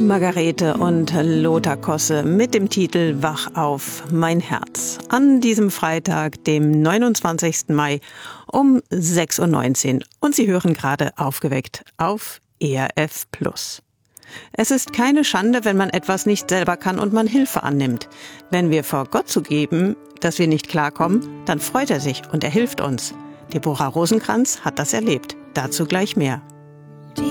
Margarete und Lothar Kosse mit dem Titel Wach auf, mein Herz. An diesem Freitag, dem 29. Mai um 6.19 Uhr. Und Sie hören gerade Aufgeweckt auf ERF Plus. Es ist keine Schande, wenn man etwas nicht selber kann und man Hilfe annimmt. Wenn wir vor Gott zugeben, dass wir nicht klarkommen, dann freut er sich und er hilft uns. Deborah Rosenkranz hat das erlebt. Dazu gleich mehr.